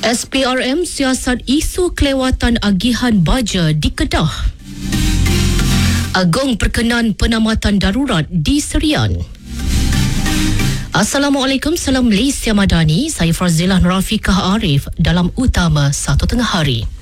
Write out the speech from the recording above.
SPRM siasat isu kelewatan agihan baja di Kedah. Agong perkenan penamatan darurat di Serian. Assalamualaikum, salam Malaysia Madani. Saya Fazilah Rafiqah Arif dalam Utama 1 Tengah Hari.